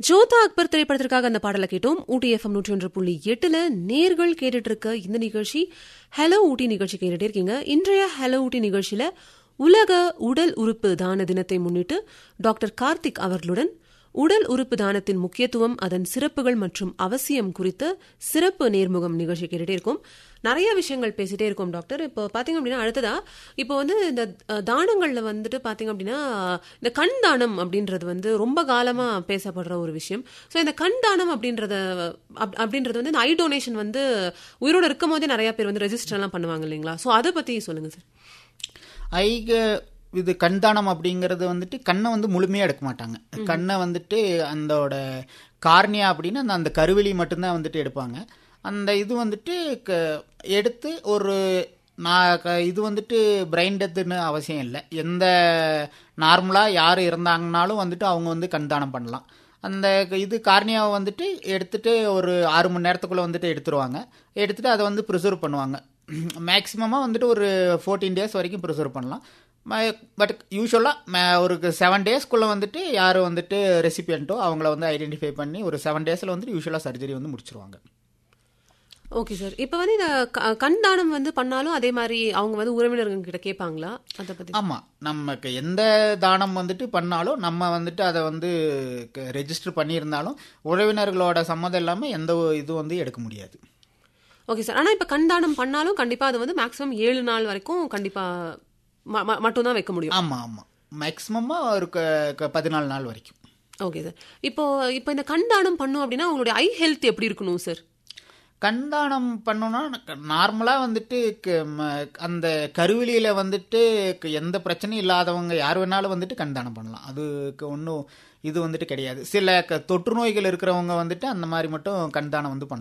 ஜோதா அக்பர் திரைப்படத்திற்காக அந்த பாடலை கேட்டோம். ஊட்டி FM 101.8 நேர்கள் கேட்டுட்டு இருக்க இந்த நிகழ்ச்சி ஹலோ ஊட்டி நிகழ்ச்சி கேட்டுட்டே இருக்கீங்க. இன்றைய ஹலோ ஊட்டி நிகழ்ச்சியில உலக உடல் உறுப்பு தான தினத்தை முன்னிட்டு டாக்டர் கார்த்திக் அவர்களுடன் உடல் உறுப்பு தானத்தின் முக்கியத்துவம், அதன் சிறப்புகள் மற்றும் அவசியம் குறித்த சிறப்பு நேர்முகம் நிகழ்ச்சி கேட்டுட்டே இருக்கும். நிறைய விஷயங்கள் பேசிட்டே இருக்கோம் டாக்டர். இப்போ பாத்தீங்க அப்படின்னா அடுத்ததா இப்போ இந்த தானங்கள்ல பாத்தீங்க அப்படின்னா இந்த கண் தானம் அப்படின்றது ரொம்ப காலமா பேசப்படுற ஒரு விஷயம். ஸோ இந்த கண் தானம் அப்படின்றது இந்த ஐ டொனேஷன் உயிரோட இருக்கும் போதே நிறைய பேர் ரெஜிஸ்டர் எல்லாம் பண்ணுவாங்க இல்லைங்களா? ஸோ அதை பத்தி சொல்லுங்க சார். இது கண்தானம் அப்படிங்கிறது கண்ணை முழுமையாக எடுக்க மாட்டாங்க. கண்ணை அந்தோட கார்னியா அப்படின்னு அந்த கருவெளி மட்டும்தான் எடுப்பாங்க. அந்த இது எடுத்து ஒரு இது பிரெயின் டெத்துன்னு அவசியம் இல்லை. எந்த நார்மலாக யார் இருந்தாங்கனாலும் அவங்க கண்தானம் பண்ணலாம். அந்த இது கார்னியாவை எடுத்துட்டு ஒரு 6 மணி நேரத்துக்குள்ளே எடுத்துருவாங்க. எடுத்துட்டு அதை ப்ரிசர்வ் பண்ணுவாங்க. மேக்ஸிமமாக ஒரு 14 days வரைக்கும் ப்ரிசர்வ் பண்ணலாம். பட் யூஸ்வலாக ஒரு 7 daysக்குள்ளே யார் ரெசிபியன்ட்டோ அவங்கள ஐடென்டிஃபை பண்ணி ஒரு 7 daysல யூஸ்வலாக சர்ஜரி முடிச்சிருவாங்க. Okay sir. இப்போ இந்த கண் தானம் பண்ணாலும் அதே மாதிரி அவங்க உறவினர்கள் கிட்ட கேட்பாங்களா அதை பற்றி? ஆமாம், நமக்கு எந்த தானம் பண்ணாலும் நம்ம அதை ரெஜிஸ்டர் பண்ணியிருந்தாலும் உறவினர்களோட சம்மதம் இல்லாமல் எந்த இது எடுக்க முடியாது. Okay sir. ஆனால் இப்போ கண் தானம் பண்ணாலும் கண்டிப்பாக அது மேக்ஸிமம் 7 நாள் வரைக்கும் கண்டிப்பாக மட்டும்தான் வைக்க முடியும். ஆமாம் ஆமாம், மேக்ஸிமமாக ஒரு 14 நாள் வரைக்கும். Okay sir. இப்போ இந்த கண் தானம் பண்ணோம் அப்படின்னா உங்களுடைய ஐ ஹெல்த் எப்படி இருக்கணும் சார்? கண்தானம் பண்ணோன்னா நார்மலாக அந்த கருவிலியில் எந்த பிரச்சனையும் இல்லாதவங்க யார் வேணாலும் கண்தானம் பண்ணலாம். அதுக்கு ஒன்றும் இது கிடையாது. சில தொற்று நோய்கள் இருக்கிறவங்க அந்த மாதிரி மட்டும் கண்தானம் பண்ணலாம்.